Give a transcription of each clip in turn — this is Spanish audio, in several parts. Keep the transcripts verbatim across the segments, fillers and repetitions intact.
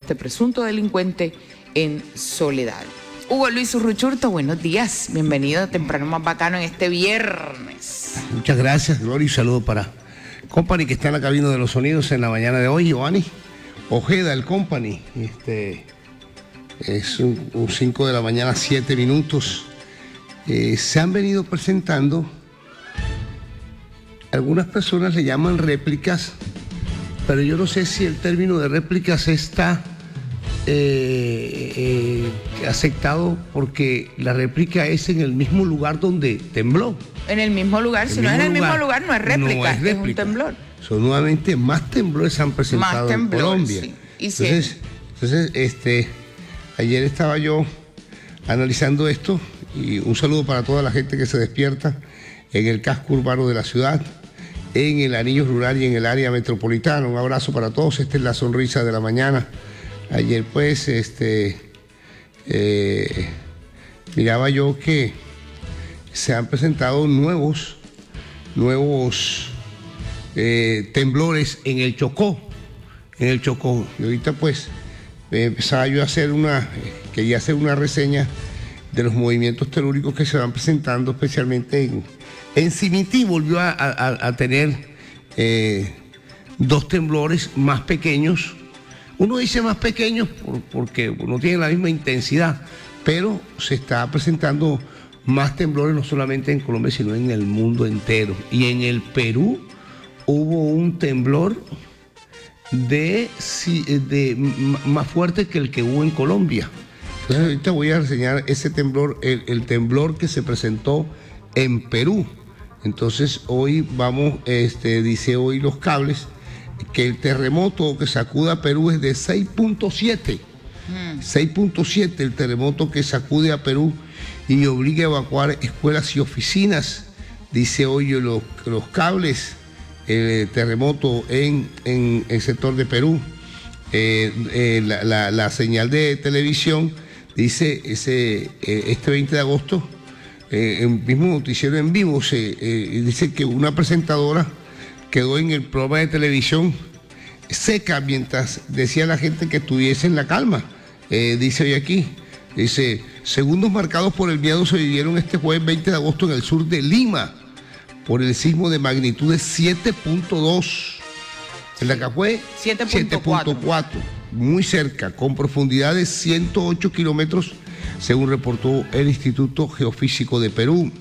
este presunto delincuente en Soledad. Hugo Luis Urruchurto, buenos días. Bienvenido a Temprano Más Bacano en este viernes. Muchas gracias, Gloria, y saludo para Company, que está en la cabina de los sonidos en la mañana de hoy. Giovanni Ojeda, el Company. Este, es un cinco de la mañana, siete minutos. Eh, se han venido presentando, algunas personas le llaman réplicas, pero yo no sé si el término de réplicas está eh, eh, aceptado, porque la réplica es en el mismo lugar donde tembló. En el mismo lugar, el si no es en el mismo lugar, no es réplica, no es, réplica. es un temblor. Son nuevamente más temblores se han presentado más temblores, en Colombia. Sí. ¿Y entonces, sí? entonces este, ayer estaba yo analizando esto, y un saludo para toda la gente que se despierta en el casco urbano de la ciudad, en el anillo rural y en el área metropolitana. Un abrazo para todos. Esta es la sonrisa de la mañana. Ayer pues este eh, miraba yo que se han presentado nuevos nuevos eh, temblores en el Chocó en el Chocó y ahorita pues eh, empezaba yo a hacer una quería hacer una reseña de los movimientos telúricos que se van presentando, especialmente en, en Cimití. Volvió a, a, a tener eh, dos temblores más pequeños. Uno dice más pequeños por, porque no tienen la misma intensidad, pero se está presentando más temblores no solamente en Colombia, sino en el mundo entero. Y en el Perú hubo un temblor de, de, más fuerte que el que hubo en Colombia. Entonces ahorita voy a reseñar ese temblor, el, el temblor que se presentó en Perú. Entonces hoy vamos, este, dice hoy los cables, que el terremoto que sacude a Perú es de seis punto siete. Mm. seis punto siete el terremoto que sacude a Perú y obliga a evacuar escuelas y oficinas. Dice hoy los, los cables, el terremoto en, en el sector de Perú. Eh, eh, la, la, la señal de televisión dice ese, eh, este veinte de agosto, eh, el mismo noticiero en vivo, se eh, dice que una presentadora quedó en el programa de televisión seca mientras decía a la gente que estuviese en la calma. Eh, dice hoy aquí, dice, segundos marcados por el miedo se vivieron este jueves veinte de agosto en el sur de Lima por el sismo de magnitud de siete punto dos. El de acá fue siete punto cuatro, muy cerca, con profundidad de ciento ocho kilómetros, según reportó el Instituto Geofísico de Perú.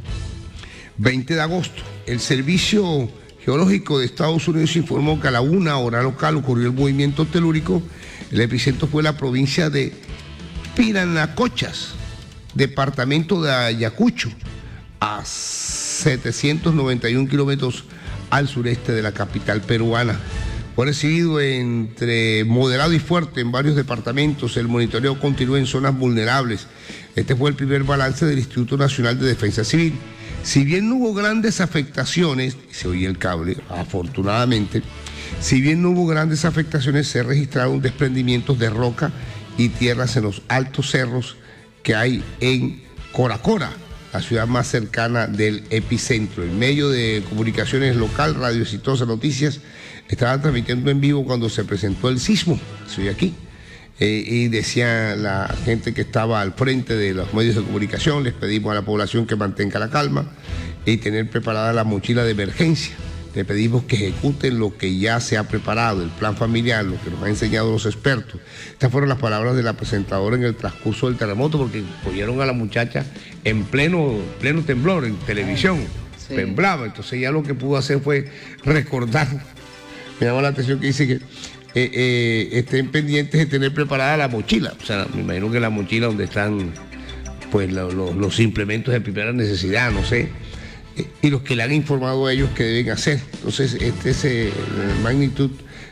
veinte de agosto, el Servicio Geológico de Estados Unidos informó que a la una hora local ocurrió el movimiento telúrico. El epicentro fue la provincia de Piranacochas, departamento de Ayacucho, a setecientos noventa y un kilómetros al sureste de la capital peruana. Fue recibido entre moderado y fuerte en varios departamentos. El monitoreo continúa en zonas vulnerables. Este fue el primer balance del Instituto Nacional de Defensa Civil. Si bien no hubo grandes afectaciones, se oía el cable, afortunadamente, si bien no hubo grandes afectaciones, se registraron desprendimientos de roca y tierras en los altos cerros que hay en Coracora, la ciudad más cercana del epicentro. El medio de comunicaciones local, Radio Exitosa Noticias, estaba transmitiendo en vivo cuando se presentó el sismo. Estoy aquí. Eh, y decía la gente que estaba al frente de los medios de comunicación, les pedimos a la población que mantenga la calma y tener preparada la mochila de emergencia. Le pedimos que ejecuten lo que ya se ha preparado, el plan familiar, lo que nos han enseñado los expertos. Estas fueron las palabras de la presentadora en el transcurso del terremoto, porque cogieron a la muchacha en pleno, pleno temblor, en televisión, sí. Temblaba. Entonces ya lo que pudo hacer fue recordar. Me llamó la atención que dice que Eh, eh, estén pendientes de tener preparada la mochila. O sea, me imagino que la mochila donde están pues lo, lo, los implementos de primera necesidad, no sé, eh, y los que le han informado a ellos que deben hacer. Entonces, este es eh, la magnitud,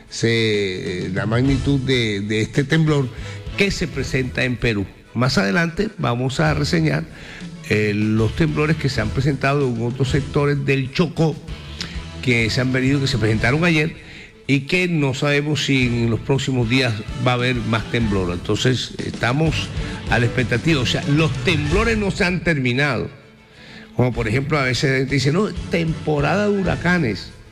se, la magnitud de, de este temblor que se presenta en Perú. Más adelante vamos a reseñar eh, los temblores que se han presentado en otros sectores del Chocó, que se han venido, que se presentaron ayer, y que no sabemos si en los próximos días va a haber más temblor. Entonces estamos a la expectativa. O sea, los temblores no se han terminado. Como por ejemplo a veces la gente dice, no, temporada de huracanes.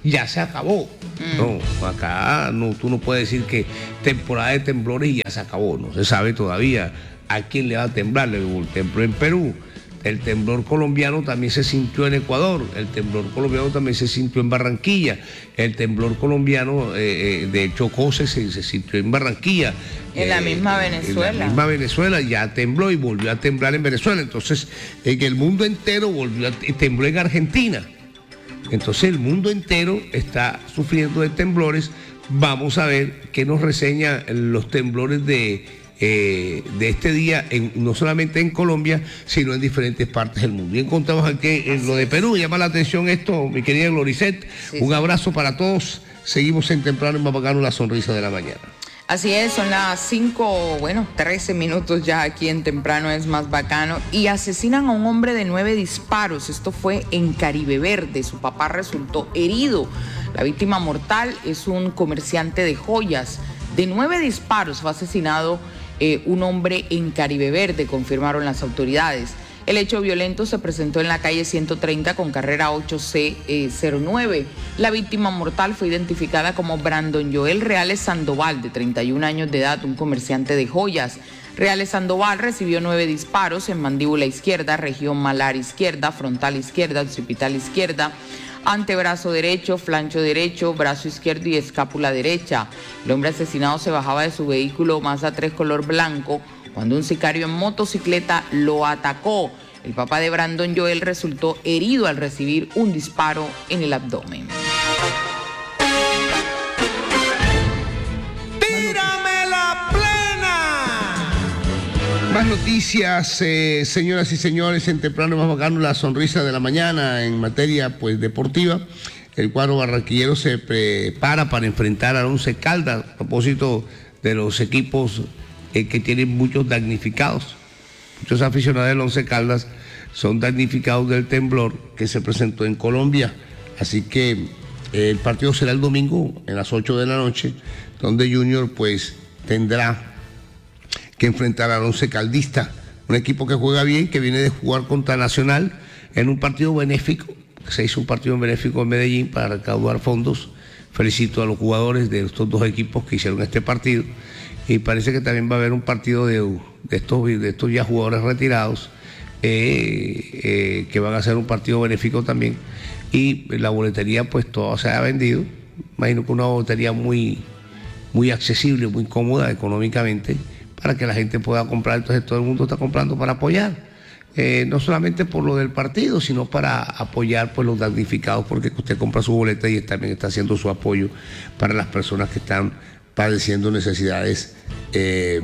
ya se acabó. Mm. No, acá no, tú no puedes decir que temporada de temblores y ya se acabó. No se sabe todavía a quién le va a temblar. El temblor en Perú, el temblor colombiano también se sintió en Ecuador, el temblor colombiano también se sintió en Barranquilla, el temblor colombiano eh, de Chocó se, se sintió en Barranquilla. En la misma eh, Venezuela. En la misma Venezuela ya tembló y volvió a temblar en Venezuela. Entonces, en el mundo entero volvió a tembló en Argentina. Entonces, el mundo entero está sufriendo de temblores. Vamos a ver qué nos reseñan los temblores de... Eh, de este día, en, no solamente en Colombia, sino en diferentes partes del mundo. Y encontramos aquí en lo de Perú, llama la atención esto, mi querida Gloricet. Sí, un sí. abrazo para todos. Seguimos en Temprano en Más Bacano, la sonrisa de la mañana. Así es, son las cinco, bueno, trece minutos ya aquí en Temprano es Más Bacano. Y asesinan a un hombre de nueve disparos. Esto fue en Caribe Verde. Su papá resultó herido. La víctima mortal es un comerciante de joyas. De nueve disparos fue asesinado Eh, un hombre en Caribe Verde, confirmaron las autoridades. El hecho violento se presentó en la calle ciento treinta con carrera ocho C cero nueve. La víctima mortal fue identificada como Brandon Joel Reales Sandoval, de treinta y un años de edad, un comerciante de joyas. Reales Sandoval recibió nueve disparos en mandíbula izquierda, región malar izquierda, frontal izquierda, occipital izquierda, antebrazo derecho, flancho derecho, brazo izquierdo y escápula derecha. El hombre asesinado se bajaba de su vehículo Mazda tres color blanco cuando un sicario en motocicleta lo atacó. El papá de Brandon Joel resultó herido al recibir un disparo en el abdomen. Más noticias, eh, señoras y señores, en Temprano Más Bacano, la sonrisa de la mañana en materia pues deportiva. El cuadro barranquillero se prepara para enfrentar al Once Caldas a propósito de los equipos eh, que tienen muchos damnificados. Muchos aficionados del Once Caldas son damnificados del temblor que se presentó en Colombia. Así que eh, el partido será el domingo en las ocho de la noche, donde Junior pues tendrá que enfrentar al Once Caldista, un equipo que juega bien, que viene de jugar contra Nacional en un partido benéfico. Se hizo un partido benéfico en Medellín para recaudar fondos. Felicito a los jugadores de estos dos equipos que hicieron este partido. Y parece que también va a haber un partido de, de, estos, de estos ya jugadores retirados eh, eh, que van a hacer un partido benéfico también. Y la boletería pues todo se ha vendido. Imagino que una boletería muy, muy accesible, muy cómoda económicamente, para que la gente pueda comprar. Entonces todo el mundo está comprando para apoyar, eh, no solamente por lo del partido, sino para apoyar pues los damnificados, porque usted compra su boleta y también está haciendo su apoyo para las personas que están padeciendo necesidades eh,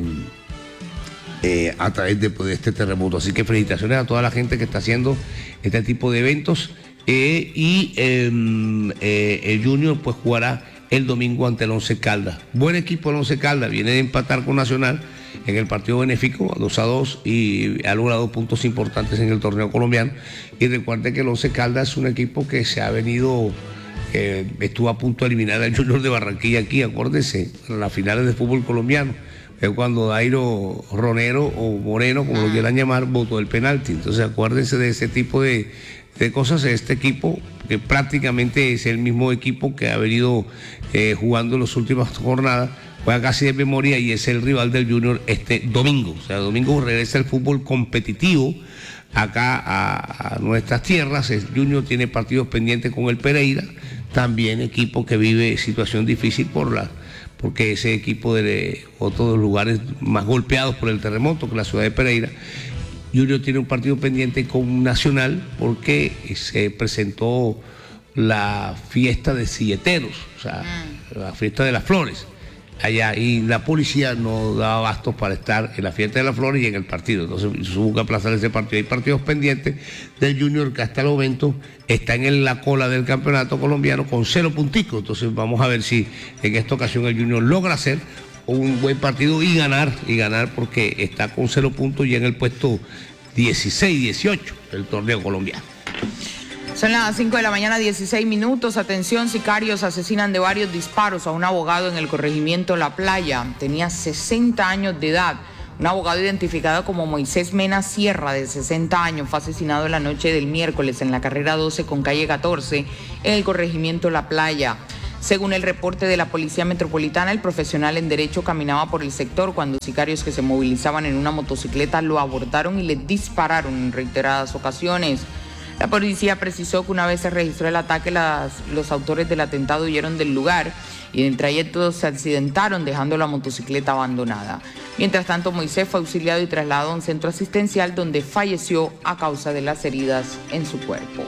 eh, a través de, de este terremoto. Así que felicitaciones a toda la gente que está haciendo este tipo de eventos eh, y eh, eh, el Junior pues jugará el domingo ante el Once Caldas. Buen equipo el Once Caldas, viene de empatar con Nacional en el partido benéfico dos a dos y ha logrado puntos importantes en el torneo colombiano. Y recuerde que el Once Caldas es un equipo que se ha venido, eh, estuvo a punto de eliminar al Junior de Barranquilla aquí, acuérdense, en las finales de fútbol colombiano. Es cuando Dairo Ronero o Moreno, como lo quieran llamar, votó el penalti. Entonces acuérdense de ese tipo de, de cosas. Este equipo, que prácticamente es el mismo equipo que ha venido eh, jugando en las últimas jornadas, juega casi de memoria y es el rival del Junior este domingo. O sea, el domingo regresa el fútbol competitivo acá a, a nuestras tierras. El Junior tiene partidos pendientes con el Pereira, también equipo que vive situación difícil por la, porque ese equipo de otro de los lugares más golpeados por el terremoto, que la ciudad de Pereira. Junior tiene un partido pendiente con Nacional porque se presentó la fiesta de silleteros, o sea, la fiesta de las flores allá, y la policía no daba abasto para estar en la fiesta de las flores y en el partido. Entonces se busca aplazar ese partido. Hay partidos pendientes del Junior que hasta el momento está en la cola del campeonato colombiano con cero punticos. Entonces vamos a ver si en esta ocasión el Junior logra hacer un buen partido y ganar, y ganar porque está con cero puntos y en el puesto dieciséis, dieciocho del torneo colombiano. Son las cinco de la mañana, dieciséis minutos. Atención, sicarios asesinan de varios disparos a un abogado en el corregimiento La Playa. Tenía sesenta años de edad. Un abogado identificado como Moisés Mena Sierra, de sesenta años, fue asesinado en la noche del miércoles en la carrera doce con calle catorce, en el corregimiento La Playa. Según el reporte de la Policía Metropolitana, el profesional en Derecho caminaba por el sector cuando sicarios que se movilizaban en una motocicleta lo abordaron y le dispararon en reiteradas ocasiones. La policía precisó que una vez se registró el ataque, las, los autores del atentado huyeron del lugar y en el trayecto se accidentaron dejando la motocicleta abandonada. Mientras tanto, Moisés fue auxiliado y trasladado a un centro asistencial donde falleció a causa de las heridas en su cuerpo.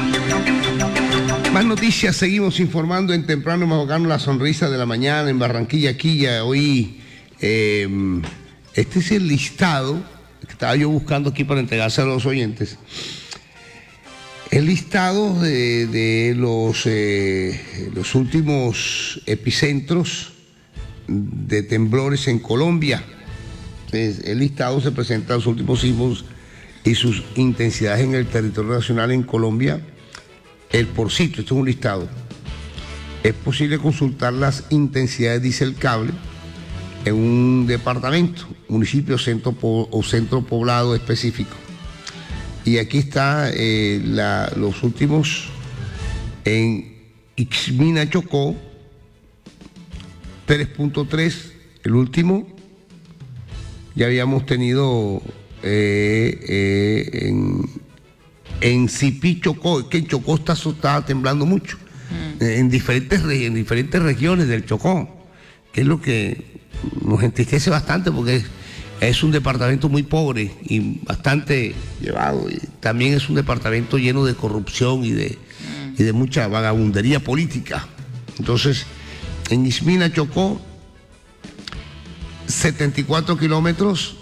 Más noticias, seguimos informando en Temprano Más Bacano, la sonrisa de la mañana en Barranquilla, Quilla. Hoy, eh, este es el listado que estaba yo buscando aquí para entregarse a los oyentes. El listado de, de los, eh, los últimos epicentros de temblores en Colombia. El listado se presenta los últimos sismos y sus intensidades en el territorio nacional en Colombia. El por sitio, esto es un listado. Es posible consultar las intensidades, dice el cable, en un departamento, municipio centro o centro poblado específico. Y aquí está eh, la, los últimos en Ixmina, Chocó, tres punto tres, el último. Ya habíamos tenido eh, eh, en, en Cipí, Chocó, que en Chocó está, estaba temblando mucho, mm. eh, en, diferentes, en diferentes regiones del Chocó, que es lo que nos entristece bastante porque es, es un departamento muy pobre y bastante llevado, y también es un departamento lleno de corrupción y de, mm. y de mucha vagabundería política. Entonces, en Ixmina, Chocó, setenta y cuatro kilómetros,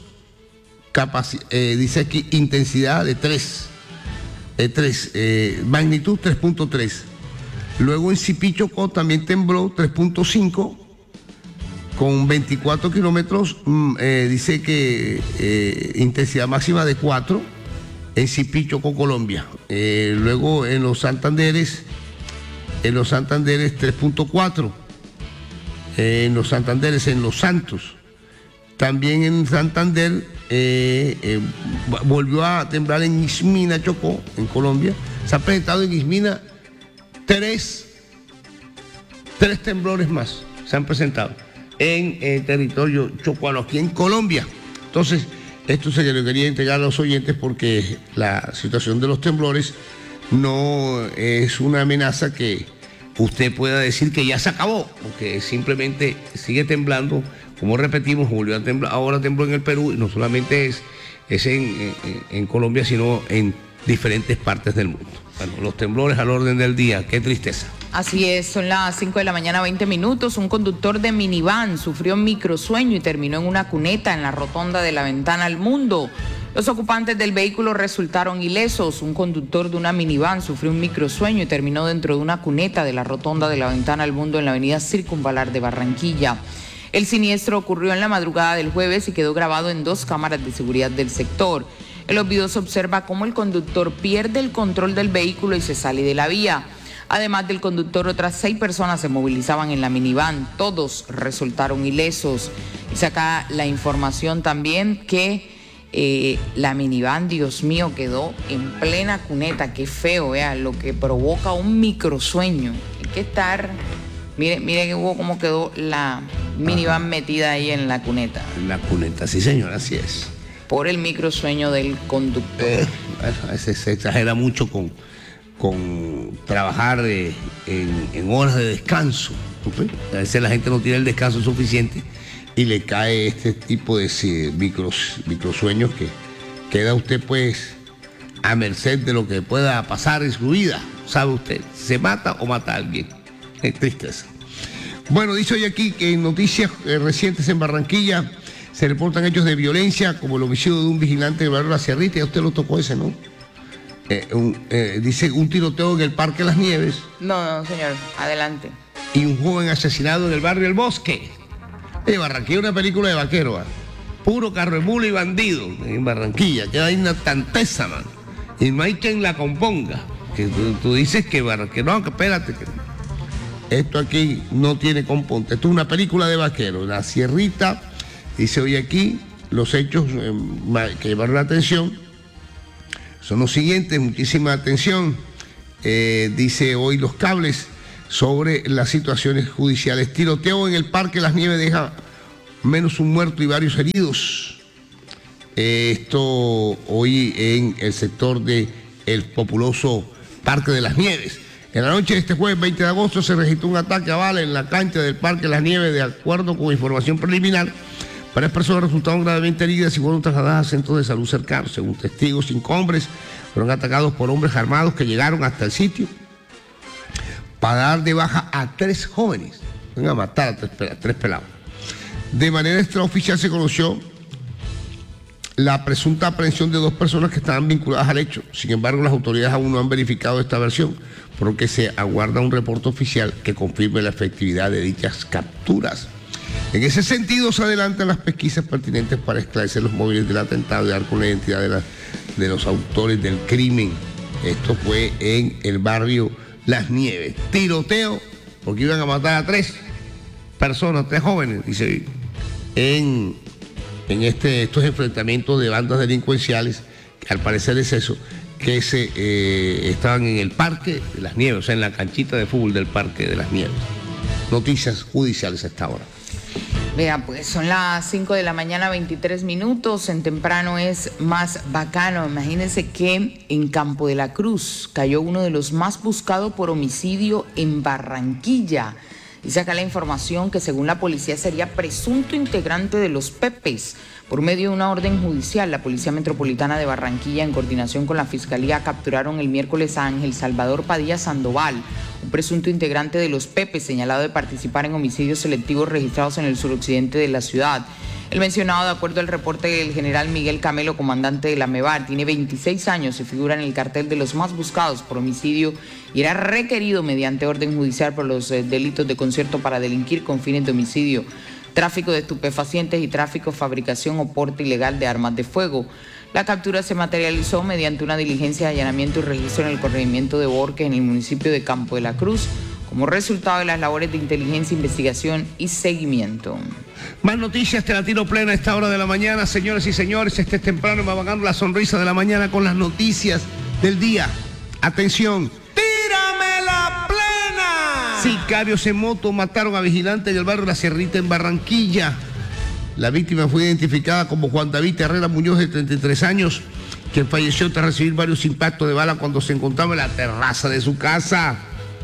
eh, dice aquí intensidad de tres, eh, tres eh, magnitud tres punto tres. Luego en Cipí, Chocó también tembló tres punto cinco, con veinticuatro kilómetros, eh, dice que eh, intensidad máxima de cuatro, en Cipí, Chocó, Colombia. Eh, luego en los Santanderes, en los Santanderes tres punto cuatro, eh, en los Santanderes, en Los Santos. También en Santander eh, eh, volvió a temblar en Ixmina, Chocó, en Colombia. Se ha presentado en Ixmina tres, tres temblores más, se han presentado en el territorio chocuano, aquí en Colombia. Entonces, esto se lo quería entregar a los oyentes porque la situación de los temblores no es una amenaza que usted pueda decir que ya se acabó, porque simplemente sigue temblando. Como repetimos, volvió a temblar, ahora tembló en el Perú, y no solamente es, es en, en, en Colombia, sino en diferentes partes del mundo. Bueno, los temblores al orden del día, qué tristeza. Así es, son las cinco de la mañana, veinte minutos. Un conductor de minivan sufrió microsueño y terminó en una cuneta en la rotonda de la Ventana al Mundo. Los ocupantes del vehículo resultaron ilesos. Un conductor de una minivan sufrió un microsueño y terminó dentro de una cuneta de la rotonda de la Ventana al Mundo en la avenida Circunvalar de Barranquilla. El siniestro ocurrió en la madrugada del jueves y quedó grabado en dos cámaras de seguridad del sector. En los videos se observa cómo el conductor pierde el control del vehículo y se sale de la vía. Además del conductor, otras seis personas se movilizaban en la minivan. Todos resultaron ilesos. Y saca la información también que eh, la minivan, Dios mío, quedó en plena cuneta. Qué feo, vea, lo que provoca un microsueño. Hay que estar... Mire, mire que hubo cómo quedó la minivan metida ahí en la cuneta. En la cuneta, sí señor, así es. Por el microsueño del conductor. Eh, bueno, se, se exagera mucho con, con trabajar eh, en, en horas de descanso. ¿Sí? A veces la gente no tiene el descanso suficiente y le cae este tipo de sí, micros, microsueños que queda usted pues a merced de lo que pueda pasar en su vida. ¿Sabe usted? ¿Se mata o mata a alguien? Es tristeza. Bueno, dice hoy aquí que en noticias eh, recientes en Barranquilla se reportan hechos de violencia, como el homicidio de un vigilante del barrio La Sierrita. Ya usted lo tocó ese, ¿no? Eh, un, eh, dice un tiroteo en el Parque Las Nieves. No, no, señor. Adelante. Y un joven asesinado en el barrio El Bosque. En Barranquilla, una película de vaquero, ¿eh? Puro carro de mula y bandido en Barranquilla. Queda ahí una tanteza, man. Y no hay quien la componga. Que tú, tú dices que, que no, que espérate, que esto aquí no tiene componte. Esto es una película de vaquero. La Sierrita, dice hoy aquí, los hechos eh, que llevaron la atención son los siguientes, muchísima atención, eh, dice hoy Los Cables sobre las situaciones judiciales. Tiroteo en el Parque Las Nieves deja menos un muerto y varios heridos. Eh, esto hoy en el sector del populoso Parque de Las Nieves. En la noche de este jueves veinte de agosto se registró un ataque a bala en la cancha del Parque Las Nieves. De acuerdo con información preliminar, varias personas resultaron gravemente heridas y fueron trasladadas a centros de salud cercanos. Según testigos, cinco hombres fueron atacados por hombres armados que llegaron hasta el sitio para dar de baja a tres jóvenes. Van a matar a tres, a tres pelados. De manera extraoficial se conoció la presunta aprehensión de dos personas que estaban vinculadas al hecho. Sin embargo, las autoridades aún no han verificado esta versión, por lo que se aguarda un reporte oficial que confirme la efectividad de dichas capturas. En ese sentido, se adelantan las pesquisas pertinentes para esclarecer los móviles del atentado y dar con la identidad de, la, de los autores del crimen. Esto fue en el barrio Las Nieves. Tiroteo, porque iban a matar a tres personas, tres jóvenes, dice, en, en este, estos enfrentamientos de bandas delincuenciales, que al parecer es eso, que se eh, estaban en el Parque de Las Nieves, o sea, en la canchita de fútbol del Parque de Las Nieves. Noticias judiciales a esta hora. Vea, pues son las cinco de la mañana, veintitrés minutos. En temprano es más bacano. Imagínense que en Campo de la Cruz cayó uno de los más buscados por homicidio en Barranquilla. Dice acá la información que según la policía sería presunto integrante de los Pepes. Por medio de una orden judicial, la Policía Metropolitana de Barranquilla, en coordinación con la Fiscalía, capturaron el miércoles a Ángel Salvador Padilla Sandoval, un presunto integrante de los Pepes, señalado de participar en homicidios selectivos registrados en el suroccidente de la ciudad. El mencionado, de acuerdo al reporte del general Miguel Camelo, comandante de la MEBAR, tiene veintiséis años y figura en el cartel de los más buscados por homicidio y era requerido mediante orden judicial por los eh, delitos de concierto para delinquir con fines de homicidio, tráfico de estupefacientes y tráfico, fabricación o porte ilegal de armas de fuego. La captura se materializó mediante una diligencia de allanamiento y registro en el corregimiento de Borges, en el municipio de Campo de la Cruz, como resultado de las labores de inteligencia, investigación y seguimiento. Más noticias, te la tiro plena a esta hora de la mañana, señores y señores. Este es temprano, me va ganando la sonrisa de la mañana con las noticias del día. Atención. ¡Tírame la plena! Sicarios en moto mataron a vigilantes del barrio La Sierrita en Barranquilla. La víctima fue identificada como Juan David Herrera Muñoz, de treinta y tres años, quien falleció tras recibir varios impactos de bala cuando se encontraba en la terraza de su casa.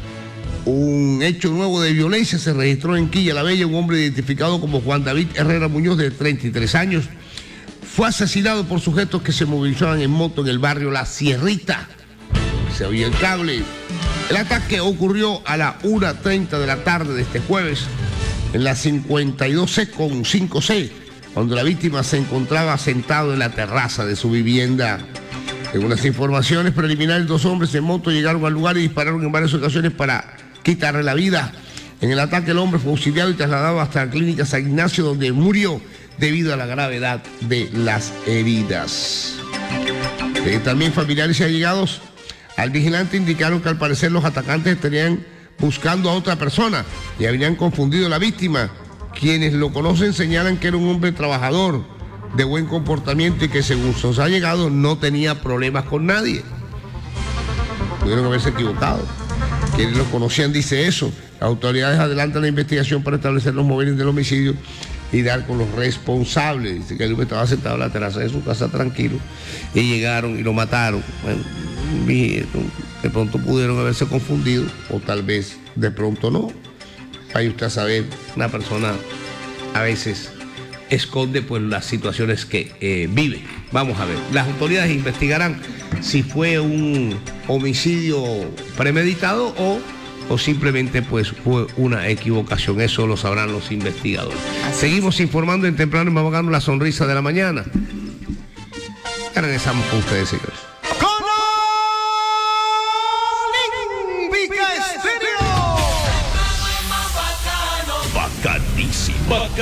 Un hecho nuevo de violencia se registró en Quilla La Bella. Un hombre identificado como Juan David Herrera Muñoz, de treinta y tres años, fue asesinado por sujetos que se movilizaban en moto en el barrio La Sierrita. Se oía el cable. El ataque ocurrió a la una treinta de la tarde de este jueves en la cincuenta y dos C con cinco C, cuando la víctima se encontraba sentado en la terraza de su vivienda. Según las informaciones preliminares, dos hombres en moto llegaron al lugar y dispararon en varias ocasiones para quitarle la vida. En el ataque, el hombre fue auxiliado y trasladado hasta la clínica San Ignacio, donde murió debido a la gravedad de las heridas. Eh, también familiares y allegados al vigilante indicaron que al parecer los atacantes estarían buscando a otra persona y habrían confundido a la víctima. Quienes lo conocen señalan que era un hombre trabajador, de buen comportamiento y que, según sus allegados, no tenía problemas con nadie. Pudieron haberse equivocado. Quienes lo conocían dice eso. Las autoridades adelantan la investigación para establecer los móviles del homicidio y dar con los responsables. Dice que el hombre estaba sentado en la terraza de su casa tranquilo y llegaron y lo mataron. Bueno, de pronto pudieron haberse confundido, o tal vez de pronto no. Vaya usted a saber, una persona a veces esconde pues las situaciones que eh, vive. Vamos a ver, las autoridades investigarán si fue un homicidio premeditado o, o simplemente pues fue una equivocación. Eso lo sabrán los investigadores. Seguimos informando en temprano y vamos a ganar la sonrisa de la mañana. Ya regresamos con ustedes, señores. Bacanísimo.